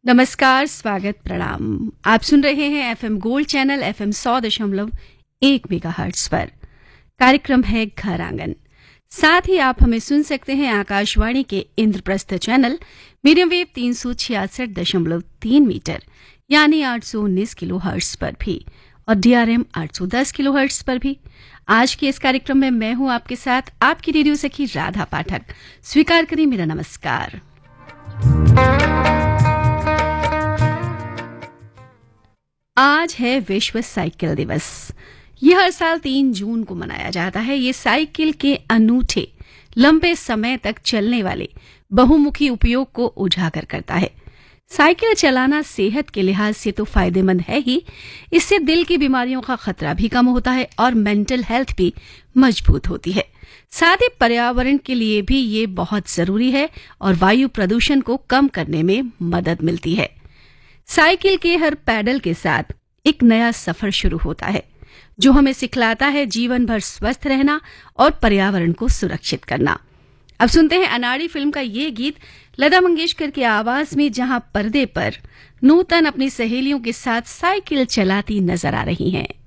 नमस्कार, स्वागत, प्रणाम। आप सुन रहे हैं FM gold channel FM 100.1 megahertz पर। कार्यक्रम है घर आंगन। साथ ही आप हमें सुन सकते हैं आकाशवाणी के Indraprastha channel medium wave 366.3 metre यानी 819 किलोहर्ट्ज पर भी और डीआरएम 810 किलोहर्ट्ज पर भी। आज के इस कार्यक्रम में मैं हूं आपके साथ आपकी रेडियो सखी राधा पाठक। स्वीकार करें मेरा नमस्कार। आज है विश्व साइकिल दिवस। यह हर साल 3 जून को मनाया जाता है। ये साइकिल के अनूठे, लंबे समय तक चलने वाले बहुमुखी उपयोग को उजागर करता है। साइकिल चलाना सेहत के लिहाज से तो फायदेमंद है ही, इससे दिल की बीमारियों का खतरा भी कम होता है और मेंटल हेल्थ भी मजबूत होती है। साथ ही पर्यावरण के लिए भी ये बहुत जरूरी है और वायु प्रदूषण को कम करने में मदद मिलती है। साइकिल के हर पैडल के साथ एक नया सफर शुरू होता है जो हमें सिखलाता है जीवन भर स्वस्थ रहना और पर्यावरण को सुरक्षित करना। अब सुनते हैं अनाड़ी फिल्म का ये गीत लता मंगेशकर की आवाज में, जहां पर्दे पर नूतन अपनी सहेलियों के साथ साइकिल चलाती नजर आ रही हैं।